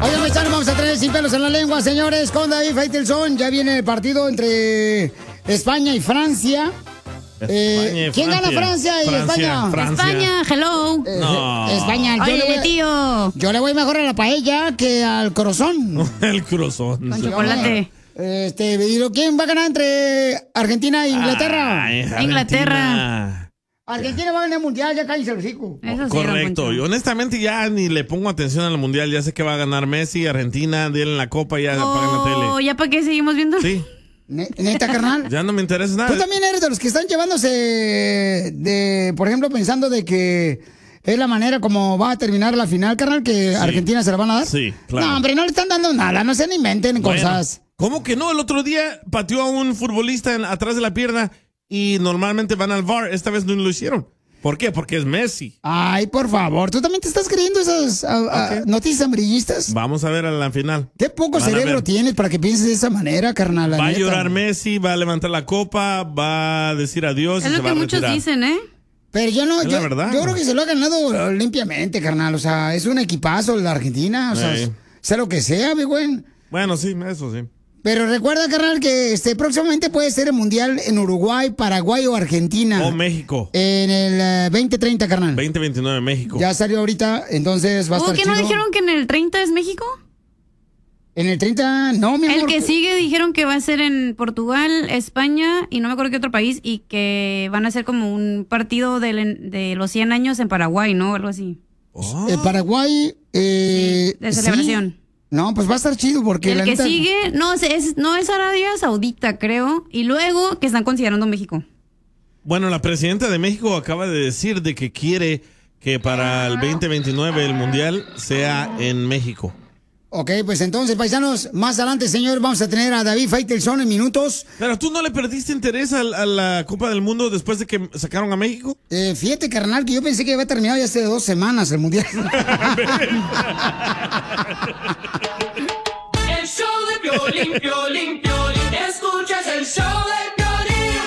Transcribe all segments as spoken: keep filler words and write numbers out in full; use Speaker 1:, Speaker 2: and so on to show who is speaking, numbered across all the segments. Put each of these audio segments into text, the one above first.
Speaker 1: Oigan, paisanos, vamos a traer sin pelos en la lengua, señores, con David Faitelson. Ya viene el partido entre España y Francia. Eh, ¿Quién Francia. gana Francia y Francia, España?
Speaker 2: Francia. España, hello.
Speaker 1: Eh,
Speaker 2: no.
Speaker 1: España. Yo
Speaker 2: Oye,
Speaker 1: le voy,
Speaker 2: tío.
Speaker 1: Yo le voy mejor a la paella que al corazón.
Speaker 3: El corazón.
Speaker 2: Con chocolate.
Speaker 1: Este, ¿quién va a ganar entre Argentina e Inglaterra?
Speaker 3: Ay, Argentina.
Speaker 1: Inglaterra. Argentina va a ganar el mundial, ya cállese el hocico.
Speaker 3: Sí, correcto. Y honestamente ya ni le pongo atención al mundial. Ya sé que va a ganar Messi, Argentina, denle la copa y ya
Speaker 2: oh,
Speaker 3: apagan la tele.
Speaker 2: ¿Ya para qué seguimos viendo?
Speaker 3: Sí.
Speaker 1: ¿Neta, carnal?
Speaker 3: Ya no me interesa nada.
Speaker 1: Tú también eres de los que están llevándose de, por ejemplo, pensando de que es la manera como va a terminar la final, carnal, que sí. Argentina se la van a dar.
Speaker 3: Sí, claro.
Speaker 1: No, hombre, no le están dando nada, no se inventen bueno, cosas.
Speaker 3: ¿Cómo que no? El otro día pateó a un futbolista en, atrás de la pierna y normalmente van al V A R. Esta vez no lo hicieron. ¿Por qué? Porque es Messi.
Speaker 1: Ay, por favor, ¿tú también te estás creyendo esas uh, okay. uh, noticias amarillistas?
Speaker 3: Vamos a ver a la final.
Speaker 1: ¿Qué poco Van cerebro tienes para que pienses de esa manera, carnal?
Speaker 3: Va
Speaker 1: neta.
Speaker 3: a llorar Messi, va a levantar la copa, va a decir adiós
Speaker 2: es
Speaker 3: y
Speaker 2: lo
Speaker 3: se
Speaker 2: que
Speaker 3: va a
Speaker 2: muchos
Speaker 3: retirar.
Speaker 2: dicen, ¿eh?
Speaker 1: Pero yo no,
Speaker 3: es
Speaker 1: yo,
Speaker 3: la verdad.
Speaker 1: yo creo que se lo ha ganado limpiamente, carnal. O sea, es un equipazo la Argentina. O sea, sí. sea lo que sea, mi güey.
Speaker 3: Bueno, sí, eso sí.
Speaker 1: Pero recuerda, carnal, que este próximamente puede ser el mundial en Uruguay, Paraguay o Argentina.
Speaker 3: O México.
Speaker 1: En el uh, veinte treinta, carnal.
Speaker 3: veinte veintinueve, México.
Speaker 1: Ya salió ahorita, entonces va a estar
Speaker 2: ¿Qué
Speaker 1: chido.
Speaker 2: no dijeron que en el treinta es México?
Speaker 1: En el treinta, no, mi amor.
Speaker 2: El que sigue dijeron que va a ser en Portugal, España y no me acuerdo qué otro país y que van a ser como un partido de, de los cien años en Paraguay, ¿no? Algo así.
Speaker 1: Oh. El Paraguay... Eh,
Speaker 2: sí, de celebración.
Speaker 1: ¿sí? No, pues va a estar chido porque
Speaker 2: el
Speaker 1: la
Speaker 2: que
Speaker 1: neta...
Speaker 2: sigue, no, es, no es Arabia Saudita, creo, y luego que están considerando México.
Speaker 3: Bueno, la presidenta de México acaba de decir de que quiere que para el veinte veintinueve el mundial sea en México.
Speaker 1: Ok, pues entonces, paisanos, más adelante, señor, vamos a tener a David Faitelson en minutos.
Speaker 3: Pero tú no le perdiste interés a, a la Copa del Mundo después de que sacaron a México.
Speaker 1: Eh, fíjate, carnal, que yo pensé que había terminado ya hace dos semanas el mundial.
Speaker 4: El show de Piolín, Piolín, Piolín. Escuchas el show de Piolín.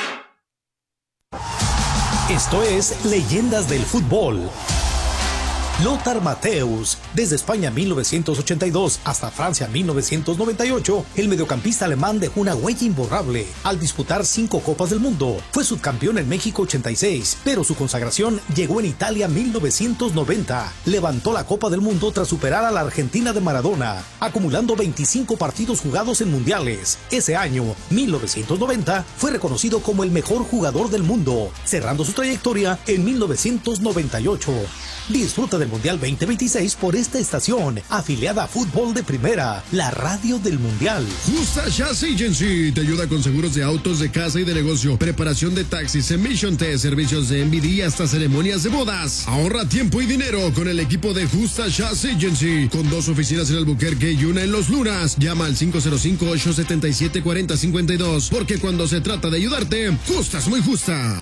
Speaker 5: Esto es Leyendas del Fútbol. Lothar Matthäus, desde España mil novecientos ochenta y dos hasta Francia mil novecientos noventa y ocho, el mediocampista alemán dejó una huella imborrable al disputar cinco Copas del Mundo. Fue subcampeón en México ochenta y seis, pero su consagración llegó en Italia mil novecientos noventa. Levantó la Copa del Mundo tras superar a la Argentina de Maradona, acumulando veinticinco partidos jugados en mundiales. Ese año, mil novecientos noventa, fue reconocido como el mejor jugador del mundo, cerrando su trayectoria en mil novecientos noventa y ocho. Disfruta del Mundial veinte veintiséis por esta estación, afiliada a Fútbol de Primera, la radio del Mundial.
Speaker 6: Justa Jazz Agency te ayuda con seguros de autos, de casa y de negocio, preparación de taxis, emission test, servicios de M V D y hasta ceremonias de bodas. Ahorra tiempo y dinero con el equipo de Justa Jazz Agency, con dos oficinas en Albuquerque y una en Los Lunas. Llama al cinco cero cinco, ocho siete siete, cuatro cero cinco dos, porque cuando se trata de ayudarte, justa es muy justa.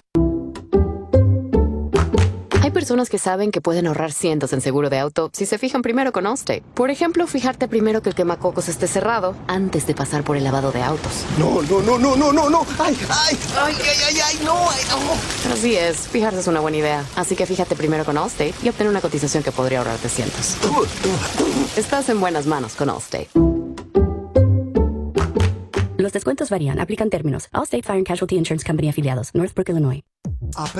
Speaker 7: Hay personas que saben que pueden ahorrar cientos en seguro de auto si se fijan primero con Allstate. Por ejemplo, fijarte primero que el quemacocos esté cerrado antes de pasar por el lavado de autos.
Speaker 8: No, no, no, no, no, no, no. Ay, ay, ay, ay, ay, ay, no, ay, no.
Speaker 7: Así es, fijarse es una buena idea. Así que fíjate primero con Allstate y obtener una cotización que podría ahorrarte cientos. Estás en buenas manos con Allstate.
Speaker 9: Los descuentos varían. Aplican términos. Allstate Fire and Casualty Insurance Company afiliados. Northbrook, Illinois.